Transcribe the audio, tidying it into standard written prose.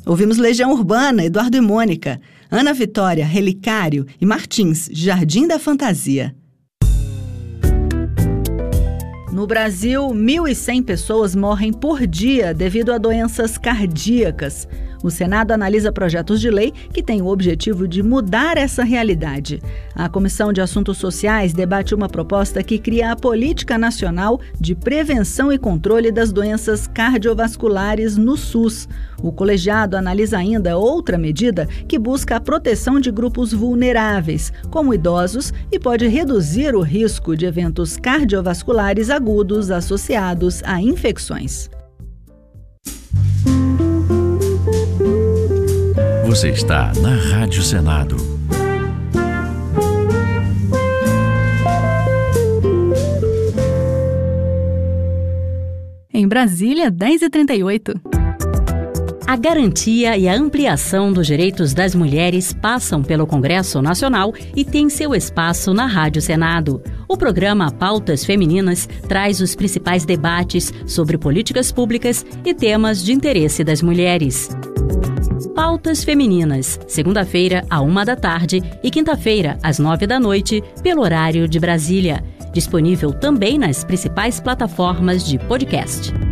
Ouvimos Legião Urbana, Eduardo e Mônica, Ana Vitória, Relicário e Martins, Jardim da Fantasia. No Brasil, 1.100 pessoas morrem por dia devido a doenças cardíacas. O Senado analisa projetos de lei que têm o objetivo de mudar essa realidade. A Comissão de Assuntos Sociais debate uma proposta que cria a Política Nacional de Prevenção e Controle das Doenças Cardiovasculares no SUS. O colegiado analisa ainda outra medida que busca a proteção de grupos vulneráveis, como idosos, e pode reduzir o risco de eventos cardiovasculares agudos associados a infecções. Você está na Rádio Senado. Em Brasília, 10h38. A garantia e a ampliação dos direitos das mulheres passam pelo Congresso Nacional e tem seu espaço na Rádio Senado. O programa Pautas Femininas traz os principais debates sobre políticas públicas e temas de interesse das mulheres. Pautas Femininas, segunda-feira, à 13h e quinta-feira, às 21h, pelo horário de Brasília. Disponível também nas principais plataformas de podcast.